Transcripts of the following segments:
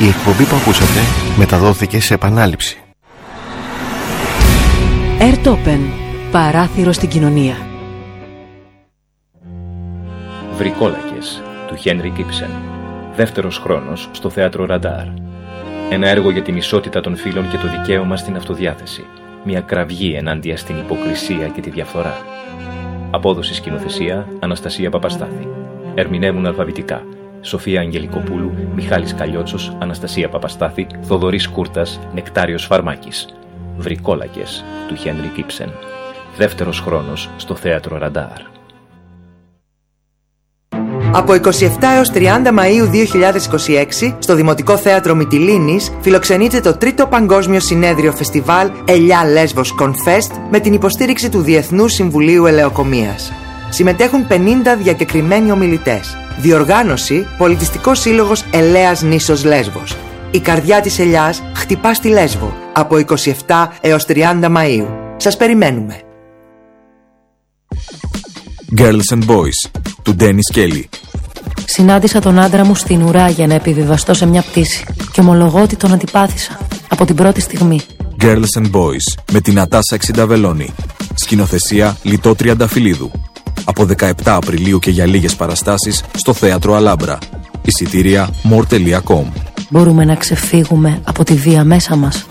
Η εκπομπή που ακούσατε μεταδόθηκε σε επανάληψη. Airtopen. Παράθυρο στην κοινωνία. Βρικόλακες του Χένρικ Ήψεν. Δεύτερος χρόνος στο θέατρο Ραντάρ. Ένα έργο για την ισότητα των φύλων και το δικαίωμα στην αυτοδιάθεση. Μια κραυγή ενάντια στην υποκρισία και τη διαφθορά. Απόδοση σκηνοθεσία Αναστασία Παπαστάθη. Ερμηνεύουν αλφαβητικά Σοφία Αγγελικοπούλου, Μιχάλης Καλλιότσος, Αναστασία Παπαστάθη, Θοδωρής Κούρτας, Νεκτάριος Φαρμάκης. Βρικόλακες του Χένρικ Ήψεν. Δεύτερος χρόνος στο θέατρο Ραντάρ. Από 27 έως 30 Μαΐου 2026, στο Δημοτικό Θέατρο Μυτιλήνης, φιλοξενείται το τρίτο παγκόσμιο συνέδριο φεστιβάλ Ελιά Λέσβος Confest με την υποστήριξη του Διεθνούς Συμβουλίου Ελεοκομείας. Συμμετέχουν 50 διακεκριμένοι ομιλητές. Διοργάνωση Πολιτιστικός Σύλλογος Ελέας Νήσος Λέσβος. Η καρδιά της ελιάς χτυπά στη Λέσβο από 27 έως 30 Μαΐου. Σας περιμένουμε. Girls and Boys του Ντένις Κέλλι. Συνάντησα τον άντρα μου στην ουρά για να επιβιβαστώ σε μια πτήση και ομολογώ ότι τον αντιπάθησα από την πρώτη στιγμή. Girls and Boys με την Νατάσα Εξινταβελώνη. Σκηνοθεσία Λιτό Τριανταφυλλίδου. Από 17 Απριλίου και για λίγες παραστάσεις στο Θέατρο Αλάμπρα. Εισιτήρια more.com. Μπορούμε να ξεφύγουμε από τη βία μέσα μας.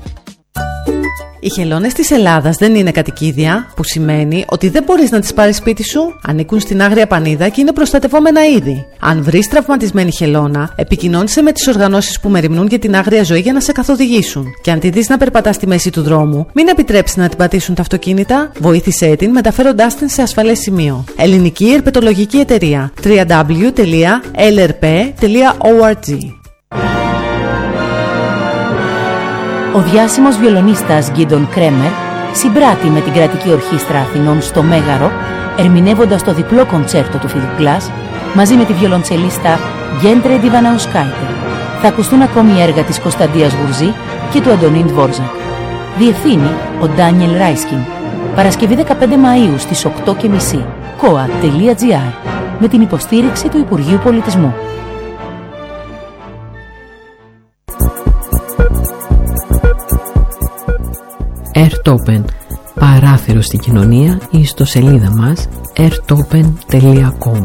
Οι χελώνες της Ελλάδας δεν είναι κατοικίδια, που σημαίνει ότι δεν μπορείς να τις πάρεις σπίτι σου. Ανήκουν στην Άγρια Πανίδα και είναι προστατευόμενα είδη. Αν βρεις τραυματισμένη χελώνα, επικοινώνησε με τις οργανώσεις που μεριμνούν για την άγρια ζωή για να σε καθοδηγήσουν. Και αν τη δεις να περπατά στη μέση του δρόμου, μην επιτρέψεις να την πατήσουν τα αυτοκίνητα. Βοήθησέ την μεταφέροντάς την σε ασφαλές σημείο. Ελληνική Ερπετολογική Εταιρεία. www.lrp.org. Ο διάσημος βιολονίστας Γκίντον Κρέμερ συμπράττει με την Κρατική Ορχήστρα Αθηνών στο Μέγαρο, ερμηνεύοντας το διπλό κοντσέρτο του Philip Glass μαζί με τη βιολοντσελίστα Γκέντρε Ντιβαναουσκάιτε. Θα ακουστούν ακόμη έργα της Κωνσταντίας Γουρζή και του Αντωνίν Δβόρζακ. Διευθύνει ο Ντάνιελ Ράισκιν. Παρασκευή 15 Μαΐου στις 8:30. koa.gr με την υποστήριξη του Υπουργείου Πολιτισμού. Airtopen. Παράθυρο στην κοινωνία ή στο σελίδα μας airtopen.com.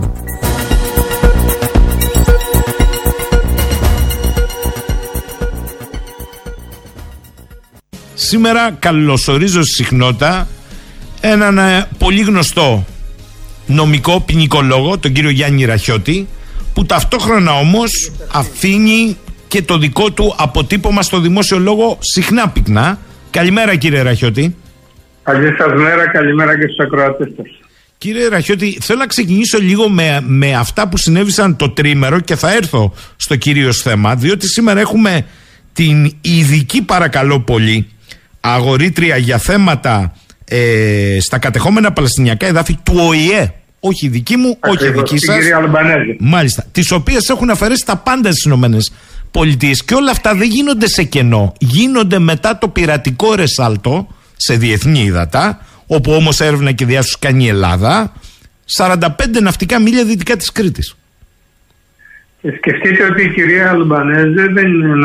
Σήμερα καλωσορίζω στη συχνότητα έναν πολύ γνωστό νομικό ποινικολόγο, τον κύριο Γιάννη Ραχιώτη, που ταυτόχρονα όμως αφήνει και το δικό του αποτύπωμα στο δημόσιο λόγο συχνά πυκνά. Καλημέρα κύριε Ραχιώτη. Καλή σας μέρα, καλημέρα και στους ακροατές σας. Κύριε Ραχιώτη, θέλω να ξεκινήσω λίγο με αυτά που συνέβησαν το τρίμερο και θα έρθω στο κυρίως θέμα, διότι σήμερα έχουμε την ειδική, παρακαλώ πολύ, αγορήτρια για θέματα στα κατεχόμενα παλαιστινιακά εδάφη του ΟΗΕ. Όχι δική μου, όχι δική σας. Κυρία Αλμπανέζη. Μάλιστα. Τις οποίες έχουν αφαιρέσει τα πάντα στις Ηνωμένες Πολιτείες. Και όλα αυτά δεν γίνονται σε κενό. Γίνονται μετά το πειρατικό ρεσάλτο σε διεθνή ύδατα, όπου όμως έρευνα και διάσωση κάνει η Ελλάδα, 45 ναυτικά μίλια δυτικά της Κρήτης. Σκεφτείτε ότι η κυρία Αλμπανέζε δεν είναι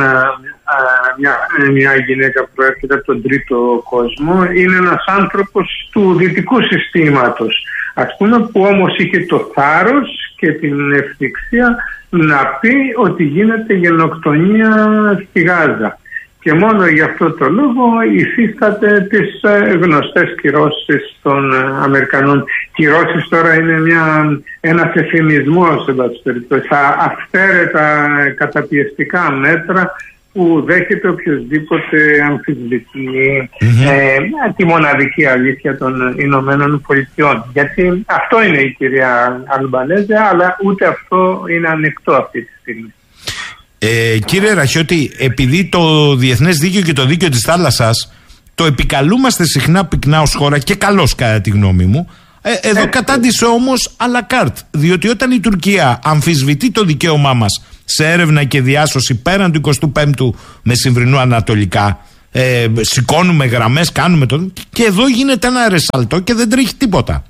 μια γυναίκα που προέρχεται από τον τρίτο κόσμο. Είναι ένας άνθρωπος του δυτικού συστήματος, ας πούμε, που όμως είχε το θάρρος και την ευθυξία να πει ότι γίνεται γενοκτονία στη Γάζα. Και μόνο γι' αυτό το λόγο υφίσταται τις γνωστές κυρώσεις των Αμερικανών. Κυρώσεις τώρα είναι ένας εφημισμός, τα αυθαίρετα καταπιεστικά μέτρα που δέχεται οποιοσδήποτε αμφισβητεί τη μοναδική αλήθεια των Ηνωμένων Πολιτειών. Γιατί αυτό είναι η κυρία Αλμπανέζε, αλλά ούτε αυτό είναι ανεκτό αυτή τη στιγμή. Κύριε Ραχιώτη, επειδή το διεθνές δίκαιο και το δίκαιο της θάλασσας το επικαλούμαστε συχνά πυκνά ως χώρα, και καλώς κατά τη γνώμη μου, εδώ κατάντησε όμως à la carte, διότι όταν η Τουρκία αμφισβητεί το δικαίωμά μας σε έρευνα και διάσωση πέραν του 25ου μεσημβρινού ανατολικά, σηκώνουμε γραμμές, κάνουμε το, και εδώ γίνεται ένα ρεσάλτο και δεν τρέχει τίποτα.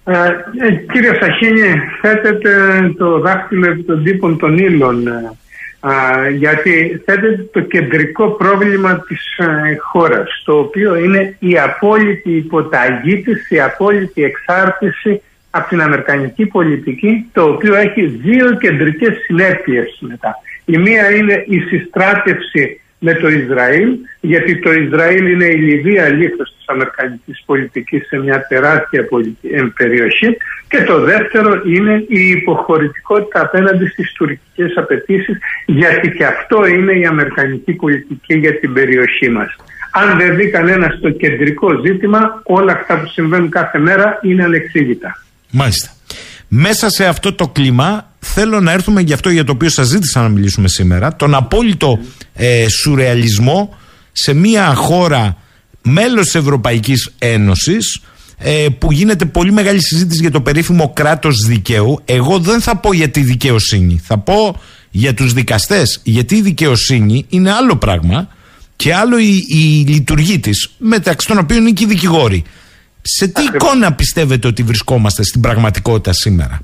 Κύριε Σαχίνη, θέτετε το δάχτυλο επί των τύπων των ύλων. γιατί θέτεται το κεντρικό πρόβλημα της χώρας, το οποίο είναι η απόλυτη υποταγή της, η απόλυτη εξάρτηση από την αμερικανική πολιτική, το οποίο έχει δύο κεντρικές συνέπειες μετά. Η μία είναι η συστράτευση με το Ισραήλ, γιατί το Ισραήλ είναι η Λιβύα λίθος της αμερικανικής πολιτικής σε μια τεράστια περιοχή, και το δεύτερο είναι η υποχωρητικότητα απέναντι στις τουρκικές απαιτήσεις, γιατί και αυτό είναι η αμερικανική πολιτική για την περιοχή μας. Αν δεν δει κανένας το κεντρικό ζήτημα, όλα αυτά που συμβαίνουν κάθε μέρα είναι ανεξήγητα. Μάλιστα. Μέσα σε αυτό το κλίμα θέλω να έρθουμε για αυτό για το οποίο σας ζήτησα να μιλήσουμε σήμερα, τον απόλυτο σουρεαλισμό σε μια χώρα μέλος της Ευρωπαϊκής Ένωσης, που γίνεται πολύ μεγάλη συζήτηση για το περίφημο κράτος δικαίου. Εγώ δεν θα πω για τη δικαιοσύνη, θα πω για τους δικαστές, γιατί η δικαιοσύνη είναι άλλο πράγμα και άλλο η λειτουργή της, μεταξύ των οποίων είναι και οι δικηγόροι. Σε τι εικόνα πιστεύετε ότι βρισκόμαστε στην πραγματικότητα σήμερα?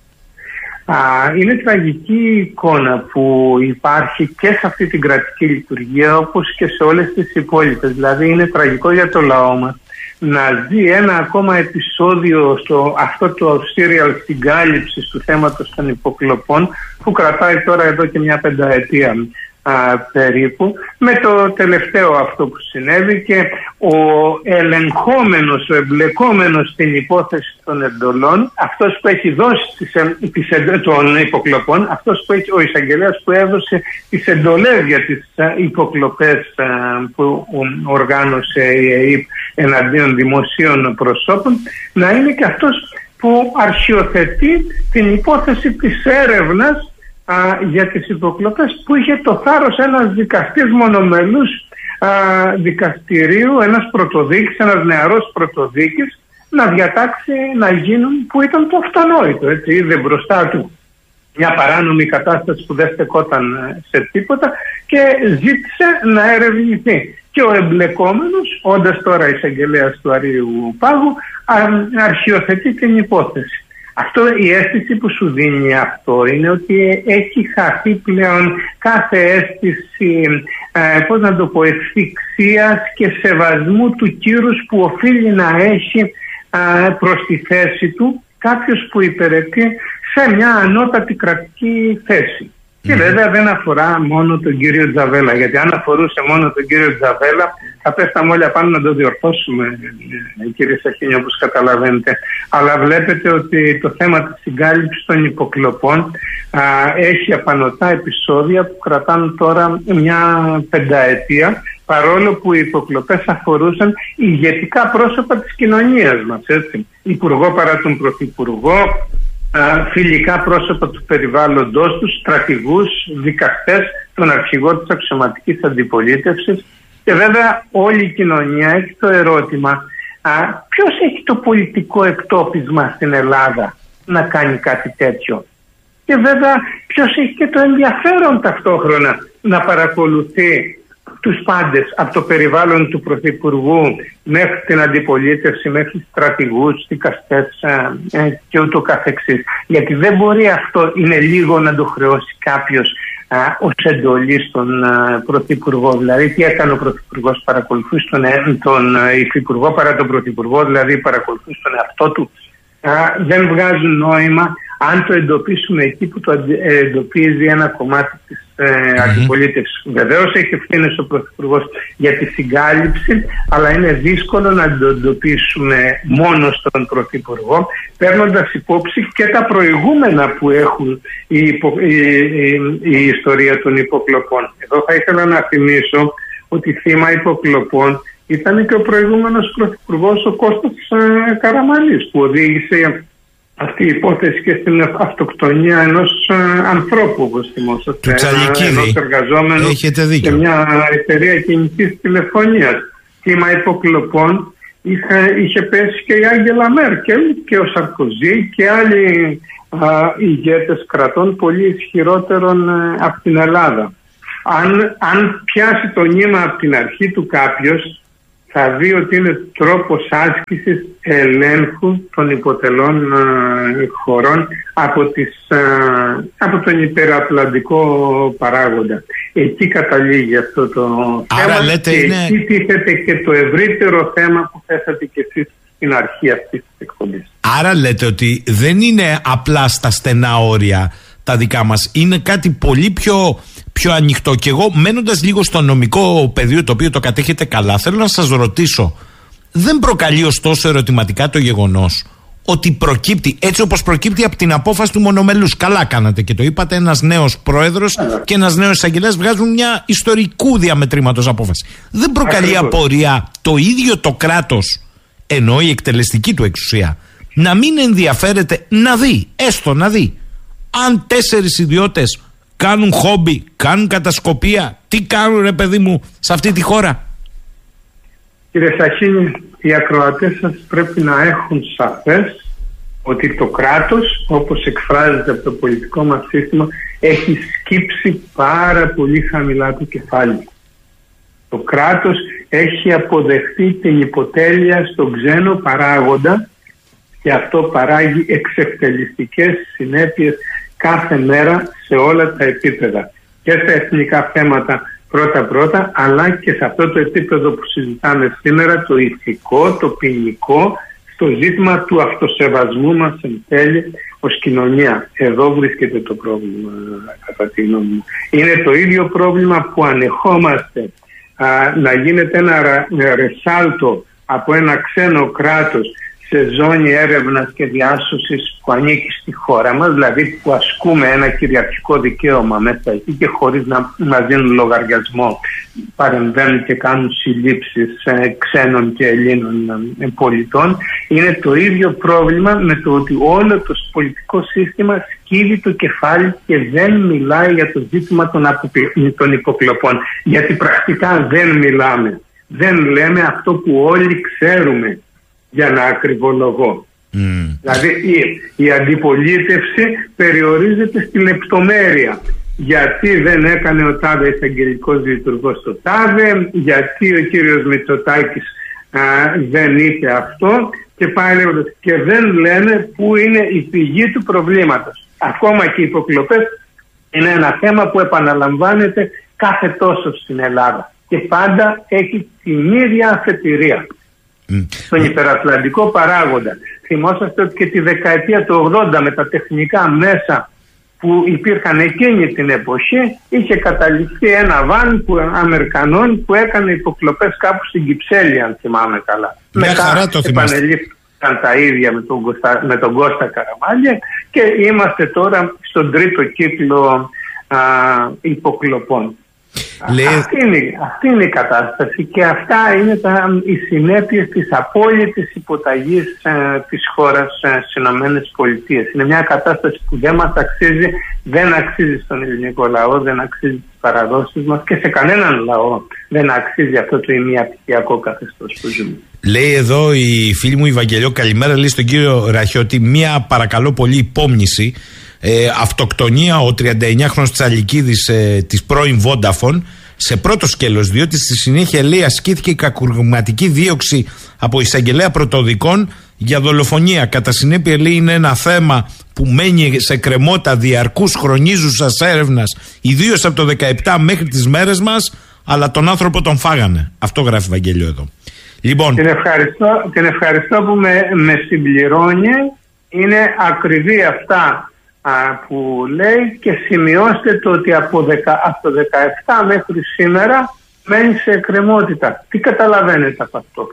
Είναι τραγική η εικόνα που υπάρχει και σε αυτή την κρατική λειτουργία, όπως και σε όλες τις υπόλοιπες. Δηλαδή είναι τραγικό για το λαό μας να ζει ένα ακόμα επεισόδιο στο αυτό το serial συγκάλυψης του θέματος των υποκλοπών, που κρατάει τώρα εδώ και μια πενταετία περίπου, με το τελευταίο αυτό που συνέβη, και ο ελεγχόμενος, ο εμπλεκόμενος στην υπόθεση των εντολών, αυτός που έχει δώσει των υποκλοπών, αυτός που έχει, ο εισαγγελέας που έδωσε τις εντολές για τις υποκλοπές που οργάνωσε η ΕΕΠ εναντίον δημοσίων προσώπων, να είναι και αυτός που αρχιοθετεί την υπόθεση της έρευνας για τις υποκλοπές, που είχε το θάρρος ένας δικαστής μονομελούς δικαστηρίου, ένας πρωτοδίκης, ένας νεαρός πρωτοδίκης, να διατάξει να γίνουν, που ήταν το αυτονόητο, έτσι, είδε μπροστά του μια παράνομη κατάσταση που δεν στεκόταν σε τίποτα και ζήτησε να ερευνηθεί. Και ο εμπλεκόμενος, όντας τώρα εισαγγελέας του Αρείου Πάγου, αρχιοθετεί την υπόθεση. Αυτό, η αίσθηση που σου δίνει αυτό είναι ότι έχει χαθεί πλέον κάθε αίσθηση, πώς να το πω, ευθυξίας και σεβασμού του κύρους που οφείλει να έχει προς τη θέση του κάποιος που υπηρετεί σε μια ανώτατη κρατική θέση. Και βέβαια δεν αφορά μόνο τον κύριο Τζαβέλα, γιατί αν αφορούσε μόνο τον κύριο Τζαβέλα θα πέφταμε όλοι απάνω να το διορθώσουμε, κύριε Σαχίνη, όπως καταλαβαίνετε. Αλλά βλέπετε ότι το θέμα της συγκάλυψης των υποκλοπών έχει απανωτά επεισόδια που κρατάνε τώρα μια πενταετία, παρόλο που οι υποκλοπές αφορούσαν ηγετικά πρόσωπα της κοινωνίας μας, έτσι. Υπουργό παρά τον πρωθυπουργό, φιλικά πρόσωπα του περιβάλλοντος τους, στρατηγούς, δικαστές, τον αρχηγό της αξιωματικής αντιπολίτευσης. Και βέβαια όλη η κοινωνία έχει το ερώτημα, ποιος έχει το πολιτικό εκτόπισμα στην Ελλάδα να κάνει κάτι τέτοιο? Και βέβαια ποιος έχει και το ενδιαφέρον ταυτόχρονα να παρακολουθεί τους πάντες, από το περιβάλλον του Πρωθυπουργού μέχρι την αντιπολίτευση, μέχρι στρατηγούς, δικαστές και ούτω καθεξής. Γιατί δεν μπορεί αυτό, είναι λίγο, να το χρεώσει κάποιος ως εντολή στον Πρωθυπουργό. Δηλαδή τι έκανε ο Πρωθυπουργός? Παρακολουθούσε τον Υφυπουργό παρά τον Πρωθυπουργό, δηλαδή παρακολουθούσε τον εαυτό του. Δεν βγάζουν νόημα αν το εντοπίσουμε εκεί που το εντοπίζει ένα κομμάτι της αντιπολίτευσης. Βεβαίως έχει ευθύνες ο Πρωθυπουργός για τη συγκάλυψη, αλλά είναι δύσκολο να το εντοπίσουμε μόνο στον Πρωθυπουργό, παίρνοντας υπόψη και τα προηγούμενα που έχουν η ιστορία των υποκλοπών. Εδώ θα ήθελα να θυμίσω ότι θύμα υποκλοπών ήταν και ο προηγούμενος Πρωθυπουργός, ο Κώστας Καραμανλής, που οδήγησε αυτή η υπόθεση και στην αυτοκτονία ενός ανθρώπου, όπως θυμόσαστε, ενός εργαζόμενου σε μια εταιρεία κινητής τηλεφωνίας. Θύμα υποκλοπών είχε πέσει και η Άγγελα Μέρκελ και ο Σαρκοζή και άλλοι ηγέτες κρατών πολύ ισχυρότερων από την Ελλάδα. Αν πιάσει το νήμα από την αρχή του κάποιος, θα δει ότι είναι τρόπος άσκησης ελέγχου των υποτελών χωρών από τον υπερατλαντικό παράγοντα. Εκεί καταλήγει αυτό το θέμα και εκεί τίθεται και το ευρύτερο θέμα που θέσατε και εσείς στην αρχή αυτής της εκπομπής. Άρα λέτε ότι δεν είναι απλά στα στενά όρια τα δικά μας, είναι κάτι πολύ πιο ανοιχτό. Και εγώ, μένοντας λίγο στο νομικό πεδίο, το οποίο το κατέχετε καλά, θέλω να σας ρωτήσω, δεν προκαλεί ωστόσο ερωτηματικά το γεγονός ότι προκύπτει, έτσι όπως προκύπτει από την απόφαση του μονομελούς, καλά κάνατε και το είπατε, ένας νέος πρόεδρος και ένας νέος εισαγγελέας βγάζουν μια ιστορικού διαμετρήματος απόφαση. Δεν προκαλεί απορία το ίδιο το κράτος, ενώ η εκτελεστική του εξουσία, να μην ενδιαφέρεται να δει, έστω να δει, αν 4 ιδιώτες κάνουν χόμπι, κάνουν κατασκοπία, τι κάνουν ρε παιδί μου σε αυτή τη χώρα? Κύριε Σαχίνη, οι ακροατές σας πρέπει να έχουν σαφές ότι το κράτος, όπως εκφράζεται από το πολιτικό μας σύστημα, έχει σκύψει πάρα πολύ χαμηλά το κεφάλι. Το κράτος έχει αποδεχτεί την υποτέλεια στον ξένο παράγοντα και αυτό παράγει εξευτελιστικές συνέπειες κάθε μέρα σε όλα τα επίπεδα. Και στα εθνικά θέματα πρώτα, αλλά και σε αυτό το επίπεδο που συζητάμε σήμερα, το ηθικό, το ποινικό, στο ζήτημα του αυτοσεβασμού μας εν τέλει ως κοινωνία. Εδώ βρίσκεται το πρόβλημα, κατά τη γνώμη μου. Είναι το ίδιο πρόβλημα που ανεχόμαστε να γίνεται ένα ρεσάλτο από ένα ξένο κράτος σε ζώνη έρευνας και διάσωσης που ανήκει στη χώρα μας, δηλαδή που ασκούμε ένα κυριαρχικό δικαίωμα μέσα εκεί και χωρίς να μας δίνουν λογαριασμό παρεμβαίνουν και κάνουν συλλήψεις ξένων και Ελλήνων πολιτών. Είναι το ίδιο πρόβλημα με το ότι όλο το πολιτικό σύστημα σκύβει το κεφάλι και δεν μιλάει για το ζήτημα των υποκλοπών, γιατί πρακτικά δεν μιλάμε, δεν λέμε αυτό που όλοι ξέρουμε, για να ακριβολογώ. Δηλαδή η αντιπολίτευση περιορίζεται στη λεπτομέρεια. Γιατί δεν έκανε ο τάδε εισαγγελικός λειτουργός το τάδε, γιατί ο κύριος Μητσοτάκης δεν είπε αυτό και πάει λέγοντας. Και δεν λένε πού είναι η πηγή του προβλήματος. Ακόμα και οι υποκλοπές είναι ένα θέμα που επαναλαμβάνεται κάθε τόσο στην Ελλάδα και πάντα έχει την ίδια αφετηρία. Στον υπερατλαντικό παράγοντα. Θυμόσαστε ότι και τη δεκαετία του 80 με τα τεχνικά μέσα που υπήρχαν εκείνη την εποχή είχε καταληφθεί ένα βαν Αμερικανών που έκανε υποκλοπές κάπου στην Κυψέλη, αν θυμάμαι καλά. Μετά επανελήφθηκαν τα ίδια με τον Κώστα Καραμάλια και είμαστε τώρα στον τρίτο κύκλο υποκλοπών. Αυτή είναι η κατάσταση και αυτά είναι οι συνέπειες της απόλυτης υποταγής της χώρας στις ΗΠΑ. Είναι μια κατάσταση που δεν μας αξίζει, δεν αξίζει στον ελληνικό λαό, δεν αξίζει τις παραδόσεις μας και σε κανέναν λαό δεν αξίζει αυτό το ημιαπτυχιακό καθεστώς που ζούμε. Λέει εδώ η φίλη μου η Βαγγελιό, καλημέρα, λέει στον κύριο Ραχιώτη, μια παρακαλώ πολύ υπόμνηση. Αυτοκτονία ο 39χρονος Τσαλικίδης της πρώην Vodafone σε πρώτο σκέλος, διότι στη συνέχεια λέει ασκήθηκε η κακουργηματική δίωξη από εισαγγελέα πρωτοδικών για δολοφονία. Κατά συνέπεια λέει είναι ένα θέμα που μένει σε κρεμότητα διαρκούς χρονίζουσας έρευνας, ιδίως από το 17 μέχρι τις μέρες μας, αλλά τον άνθρωπο τον φάγανε. Αυτό γράφει Βαγγέλιο εδώ. Λοιπόν, την ευχαριστώ που με συμπληρώνει. Είναι ακριβή αυτά που λέει και σημειώστε το ότι από το 17 μέχρι σήμερα μένει σε εκκρεμότητα. Τι καταλαβαίνετε από αυτό?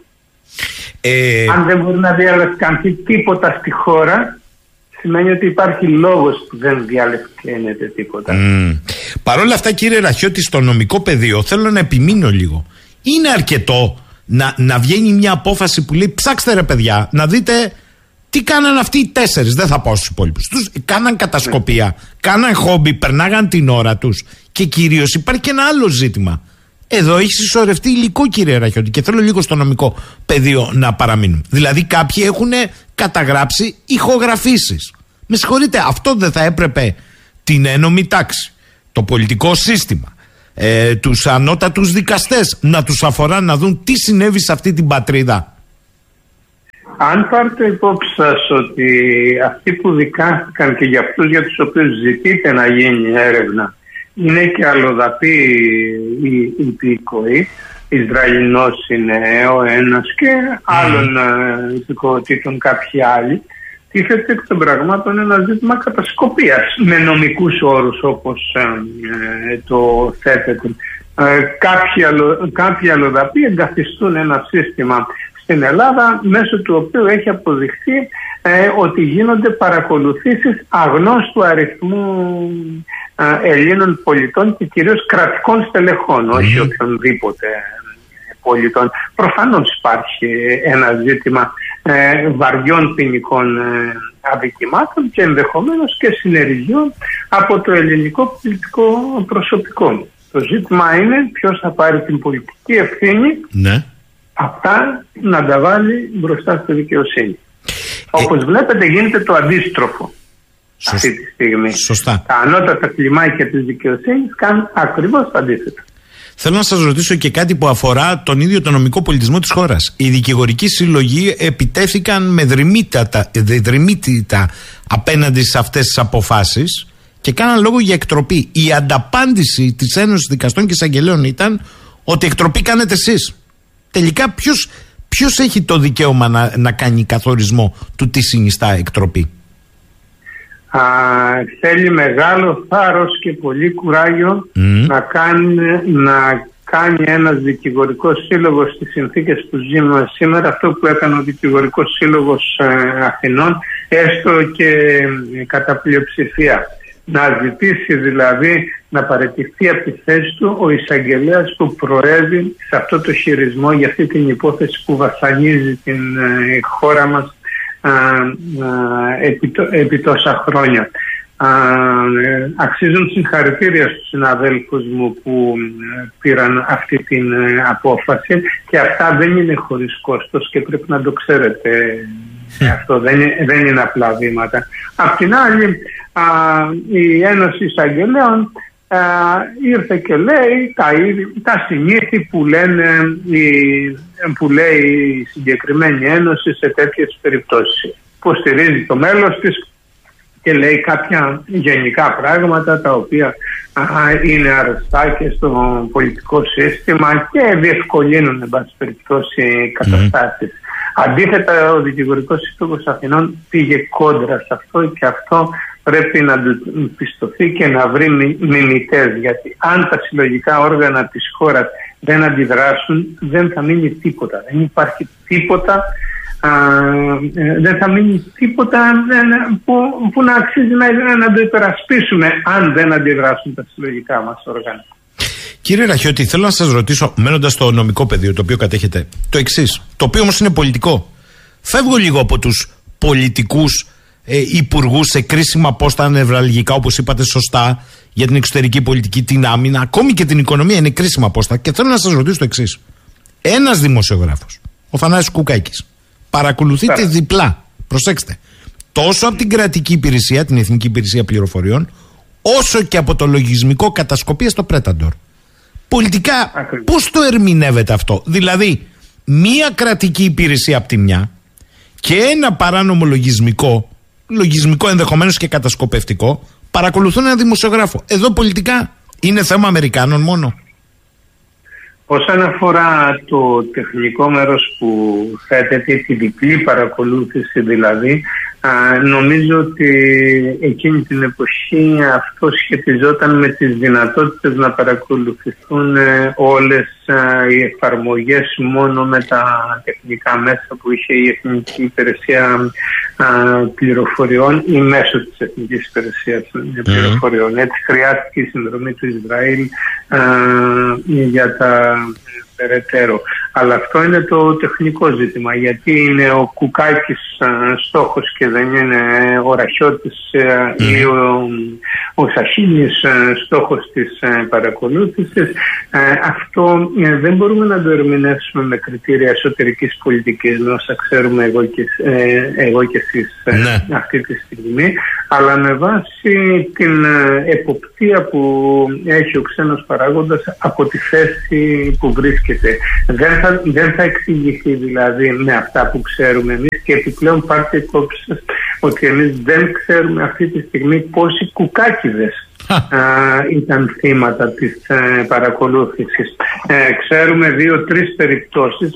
Αν δεν μπορεί να διαλευκανθεί τίποτα στη χώρα, σημαίνει ότι υπάρχει λόγος που δεν διαλευκάνεται τίποτα. Παρ' όλα αυτά, κύριε Ραχιώτη, στο νομικό πεδίο θέλω να επιμείνω λίγο. Είναι αρκετό να βγαίνει μια απόφαση που λέει ψάξτε ρε παιδιά να δείτε τι κάναν αυτοί οι 4, δεν θα πάω στους υπόλοιπους. Τους κάναν κατασκοπία, κάναν χόμπι, περνάγαν την ώρα τους. Και κυρίως υπάρχει και ένα άλλο ζήτημα. Εδώ έχει συσσωρευτεί υλικό, κύριε Ραχιώτη, και θέλω λίγο στο νομικό πεδίο να παραμείνουμε. Δηλαδή, κάποιοι έχουν καταγράψει ηχογραφήσεις. Με συγχωρείτε, αυτό δεν θα έπρεπε την ένομη τάξη, το πολιτικό σύστημα, τους ανώτατους δικαστές, να τους αφορά να δουν τι συνέβη σε αυτή την πατρίδα. Αν πάρετε υπόψη σας ότι αυτοί που δικάστηκαν και για αυτούς για τους οποίους ζητείτε να γίνει έρευνα είναι και αλλοδαποί οι υπηκοοί, Ισραηλινός είναι ο ένας και άλλων υπηκοοτήτων κάποιοι άλλοι, τίθεται εκ των πραγμάτων ένα ζήτημα κατασκοπίας με νομικούς όρους όπως το θέτεται. Κάποιοι αλλοδαποί εγκαθιστούν ένα σύστημα στην Ελλάδα μέσω του οποίου έχει αποδειχθεί ότι γίνονται παρακολουθήσεις αγνώστου αριθμού Ελλήνων πολιτών και κυρίως κρατικών στελεχών, όχι οποιονδήποτε πολιτών. Προφανώς υπάρχει ένα ζήτημα βαριών ποινικών αδικημάτων και ενδεχομένως και συνεργειών από το ελληνικό πολιτικό προσωπικό. Το ζήτημα είναι ποιος θα πάρει την πολιτική ευθύνη αυτά να τα βάλει μπροστά στη δικαιοσύνη. Όπως βλέπετε γίνεται το αντίστροφο αυτή τη στιγμή. Σωστά. Τα ανώτατα κλιμάκια της δικαιοσύνης κάνουν ακριβώς το αντίθετο. Θέλω να σας ρωτήσω και κάτι που αφορά τον ίδιο τον νομικό πολιτισμό της χώρας. Οι δικηγορικοί σύλλογοι επιτέθηκαν με δρυμύτητα απέναντι σε αυτές τις αποφάσεις και κάναν λόγο για εκτροπή. Η ανταπάντηση της Ένωσης Δικαστών και Εισαγγελέων ήταν ότι εκτροπή κάνετε εσείς. Τελικά ποιος έχει το δικαίωμα να κάνει καθορισμό του τι συνιστά εκτροπή? Θέλει μεγάλο θάρρος και πολύ κουράγιο να κάνει ένας δικηγορικός σύλλογος στις συνθήκες που ζούμε σήμερα αυτό που έκανε ο δικηγορικός σύλλογος Αθηνών, έστω και κατά πλειοψηφία. Να ζητήσει δηλαδή να παραιτηθεί από τη θέση του ο εισαγγελέας που προέβη σε αυτό το χειρισμό για αυτή την υπόθεση που βασανίζει την χώρα μας επί τόσα χρόνια. Αξίζουν συγχαρητήρια στους συναδέλφους μου που πήραν αυτή την απόφαση και αυτά δεν είναι χωρίς κόστος και πρέπει να το ξέρετε. Αυτό δεν είναι απλά βήματα. Απ' την άλλη η Ένωση Εισαγγελέων ήρθε και λέει τα συνήθη που λέει η συγκεκριμένη ένωση σε τέτοιες περιπτώσεις. Υποστηρίζει το μέλος της και λέει κάποια γενικά πράγματα τα οποία είναι αρεστά και στο πολιτικό σύστημα και διευκολύνουν εν πάση περιπτώσει καταστάσεις. Αντίθετα ο Δικηγορικός Σύλλογος Αθηνών πήγε κόντρα σε αυτό και αυτό πρέπει να του πιστωθεί και να βρει μιμητές, γιατί αν τα συλλογικά όργανα της χώρας δεν αντιδράσουν δεν θα μείνει τίποτα. Δεν υπάρχει τίποτα, δεν θα μείνει τίποτα που να αξίζει να το υπερασπίσουμε αν δεν αντιδράσουν τα συλλογικά μας όργανα. Κύριε Ραχιώτη, θέλω να σας ρωτήσω, μένοντας στο νομικό πεδίο το οποίο κατέχετε, το εξής, το οποίο όμως είναι πολιτικό. Φεύγω λίγο από τους πολιτικούς υπουργούς σε κρίσιμα πόστα νευραλγικά, όπως είπατε σωστά, για την εξωτερική πολιτική, την άμυνα, ακόμη και την οικονομία είναι κρίσιμα πόστα. Και θέλω να σας ρωτήσω το εξής. Ένας δημοσιογράφος, ο Θανάσης Κουκάκης, παρακολουθείται διπλά, προσέξτε, τόσο από την κρατική υπηρεσία, την Εθνική Υπηρεσία Πληροφοριών, όσο και από το λογισμικό κατασκοπίας στο Πρέταντορ. Πολιτικά, πώς το ερμηνεύεται αυτό? Δηλαδή, μία κρατική υπηρεσία από τη μια και ένα παράνομο λογισμικό ενδεχομένως και κατασκοπευτικό, παρακολουθούν ένα δημοσιογράφο. Εδώ πολιτικά είναι θέμα Αμερικάνων μόνο? Όσον αφορά το τεχνικό μέρος που θέτεται, τη διπλή παρακολούθηση δηλαδή, νομίζω ότι εκείνη την εποχή αυτό σχετιζόταν με τις δυνατότητες να παρακολουθηθούν όλες οι εφαρμογές μόνο με τα τεχνικά μέσα που είχε η Εθνική Υπηρεσία Πληροφοριών ή μέσω της Εθνικής Υπηρεσίας Πληροφοριών. Έτσι χρειάστηκε η συνδρομή του Ισραήλ για τα περαιτέρω. Αλλά αυτό είναι το τεχνικό ζήτημα, γιατί είναι ο Κουκάκης στόχος και δεν είναι ο Ραχιώτης ή ο Σαχίνης στόχος της παρακολούθησης. Αυτό δεν μπορούμε να το ερμηνεύσουμε με κριτήρια εσωτερικής πολιτικής, όσα ξέρουμε εγώ και εσείς αυτή τη στιγμή, αλλά με βάση την εποπτεία που έχει ο ξένος παράγοντας από τη θέση που βρίσκεται. Δεν θα εξηγηθεί δηλαδή με αυτά που ξέρουμε εμείς, και επιπλέον πάρτε υπόψη σας ότι εμείς δεν ξέρουμε αυτή τη στιγμή πόσοι κουκάκηδες ήταν θύματα της παρακολούθησης. Ξέρουμε 2-3 περιπτώσεις,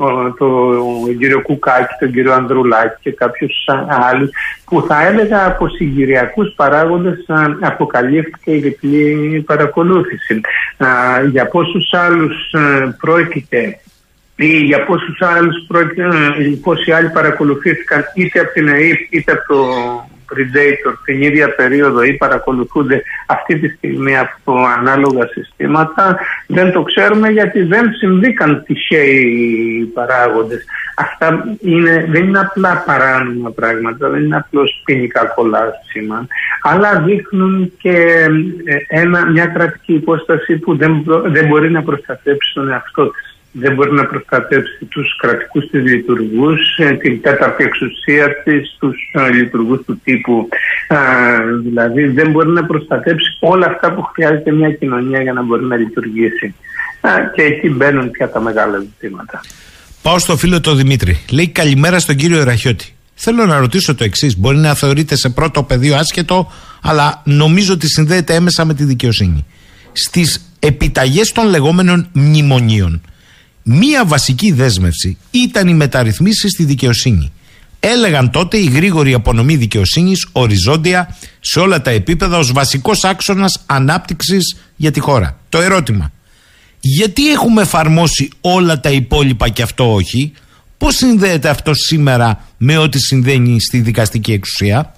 τον κύριο Κουκάκη, τον κύριο Ανδρουλάκη και κάποιους άλλους, που θα έλεγα από συγκυριακούς παράγοντες αποκαλύφθηκε η διπλή παρακολούθηση. Για πόσους άλλους πρόκειται ή για πόσοι άλλοι παρακολουθήθηκαν είτε από την ΕΕΠ είτε από το Predator την ίδια περίοδο ή παρακολουθούνται αυτή τη στιγμή από ανάλογα συστήματα, δεν το ξέρουμε, γιατί δεν συμβήκαν τυχαίοι παράγοντες. Αυτά δεν είναι απλά παράνομα πράγματα, δεν είναι απλώς ποινικά κολάσιμα, αλλά δείχνουν και μια κρατική υπόσταση που δεν μπορεί να προστατέψει τον εαυτό της. Δεν μπορεί να προστατεύσει τους κρατικούς της λειτουργούς, την τέταρτη εξουσία της, τους λειτουργούς του τύπου. Δηλαδή δεν μπορεί να προστατεύσει όλα αυτά που χρειάζεται μια κοινωνία για να μπορεί να λειτουργήσει. Και εκεί μπαίνουν πια τα μεγάλα ζητήματα. Πάω στο φίλο τον Δημήτρη. Λέει καλημέρα στον κύριο Ραχιώτη. Θέλω να ρωτήσω το εξής. Μπορεί να θεωρείται σε πρώτο πεδίο άσχετο, αλλά νομίζω ότι συνδέεται έμεσα με τη δικαιοσύνη. Στις επιταγές των λεγόμενων μνημονίων, μία βασική δέσμευση ήταν οι μεταρρυθμίσεις στη δικαιοσύνη. Έλεγαν τότε η γρήγορη απονομή δικαιοσύνης οριζόντια σε όλα τα επίπεδα ως βασικός άξονας ανάπτυξης για τη χώρα. Το ερώτημα, γιατί έχουμε εφαρμόσει όλα τα υπόλοιπα και αυτό όχι? Πώς συνδέεται αυτό σήμερα με ό,τι συμβαίνει στη δικαστική εξουσία?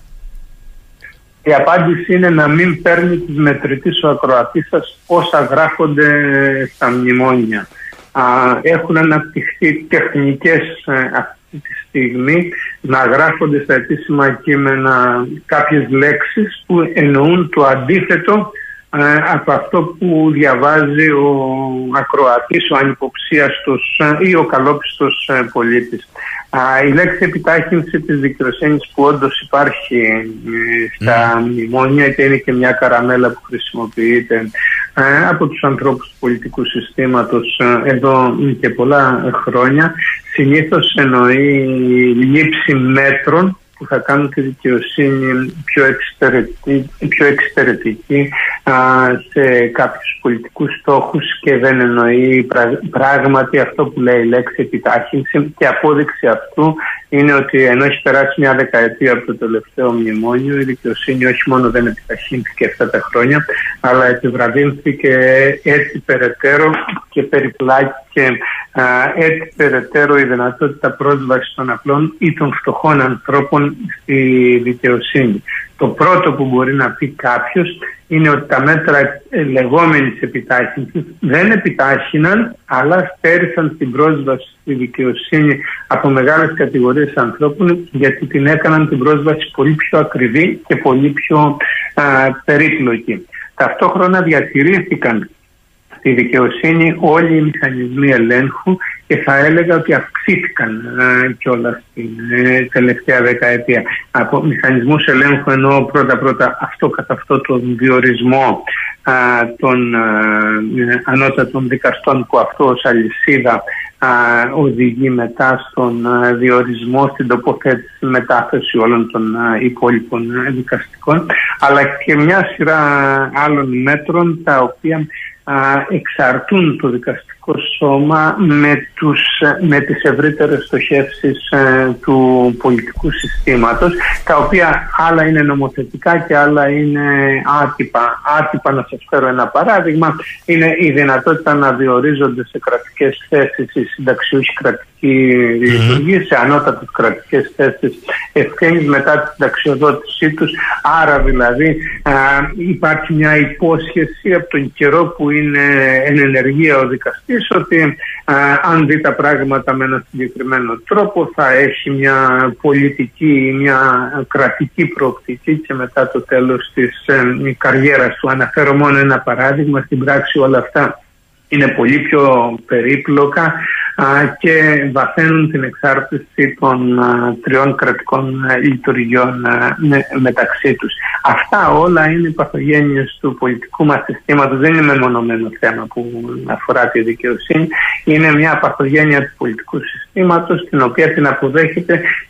Η απάντηση είναι να μην παίρνει τις μετρητής ο ακροατής σας όσα γράφονται στα μνημόνια. Έχουν αναπτυχθεί τεχνικές αυτή τη στιγμή να γράφονται στα επίσημα κείμενα κάποιες λέξεις που εννοούν το αντίθετο από αυτό που διαβάζει ο ακροατής, ο ανυποψίαστος ή ο καλόπιστος πολίτης. Η λέξη επιτάχυνση της δικαιοσύνης, που όντως υπάρχει στα μνημόνια και είναι και μια καραμέλα που χρησιμοποιείται από τους ανθρώπους του πολιτικού συστήματος εδώ και πολλά χρόνια, συνήθως εννοεί λήψη μέτρων που θα κάνουν τη δικαιοσύνη πιο εξυπηρετική σε κάποιους πολιτικούς στόχους, και δεν εννοεί πράγματι αυτό που λέει η λέξη επιτάχυνση. Και απόδειξη αυτού είναι ότι ενώ έχει περάσει μια δεκαετία από το τελευταίο μνημόνιο, η δικαιοσύνη όχι μόνο δεν επιταχύνθηκε αυτά τα χρόνια, αλλά επιβραδύνθηκε έτσι περαιτέρω και περιπλάκηκε έτσι περαιτέρω η δυνατότητα πρόσβασης των απλών ή των φτωχών ανθρώπων στη δικαιοσύνη. Το πρώτο που μπορεί να πει κάποιος είναι ότι τα μέτρα λεγόμενης επιτάχυνσης δεν επιτάχυναν, αλλά στέρισαν την πρόσβαση στη δικαιοσύνη από μεγάλες κατηγορίες ανθρώπων, γιατί την έκαναν την πρόσβαση πολύ πιο ακριβή και πολύ πιο περίπλοκη. Ταυτόχρονα διατηρήθηκαν στη δικαιοσύνη όλοι οι μηχανισμοί ελέγχου, και θα έλεγα ότι αυξήθηκαν κιόλας την τελευταία δεκαετία. Από μηχανισμούς ελέγχου εννοώ πρώτα αυτό καθ' αυτό τον διορισμό των ανώτατων δικαστών, που αυτό ως αλυσίδα οδηγεί μετά στον διορισμό, στην τοποθέτηση, μετάθεση όλων των υπόλοιπων δικαστικών, αλλά και μια σειρά άλλων μέτρων τα οποία εξαρτούν το δικαστικό σώμα με τις ευρύτερες στοχεύσεις του πολιτικού συστήματος, τα οποία άλλα είναι νομοθετικά και άλλα είναι άτυπα. Άτυπα, να σας φέρω ένα παράδειγμα, είναι η δυνατότητα να διορίζονται σε κρατικές θέσεις οι συνταξιούχοι κρατικοί κρατική λειτουργία, σε ανώτατες κρατικές θέσεις ευθύνης μετά τη συνταξιοδότησή τους. Άρα δηλαδή υπάρχει μια υπόσχεση από τον καιρό που είναι εν ενεργεία ο δικαστής ότι αν δει τα πράγματα με έναν συγκεκριμένο τρόπο θα έχει μια πολιτική, μια κρατική προοπτική και μετά το τέλος της καριέρας του. Αναφέρω μόνο ένα παράδειγμα, στην πράξη όλα αυτά είναι πολύ πιο περίπλοκα και βαθαίνουν την εξάρτηση των τριών κρατικών λειτουργιών μεταξύ τους. Αυτά όλα είναι οι παθογένειες του πολιτικού μας συστήματος. Δεν είναι μεμονωμένο θέμα που αφορά τη δικαιοσύνη. Είναι μια παθογένεια του πολιτικού συστήματος, την οποία την αποδέχεται